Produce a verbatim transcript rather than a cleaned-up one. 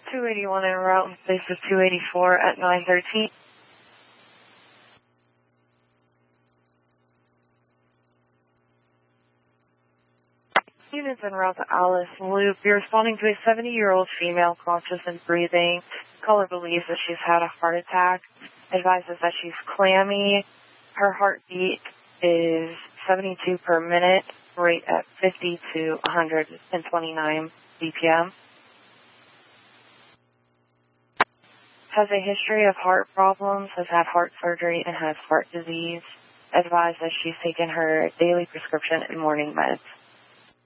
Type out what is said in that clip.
two eighty-one en route in place of two eighty-four at nine thirteen. Units en route to Alice Loop. You're responding to a seventy-year-old female conscious and breathing. Caller believes that she's had a heart attack. Advises that she's clammy. Her heartbeat is seventy-two per minute, rate at fifty to one hundred twenty-nine B P M. Has a history of heart problems, has had heart surgery, and has heart disease. Advised that she's taken her daily prescription and morning meds.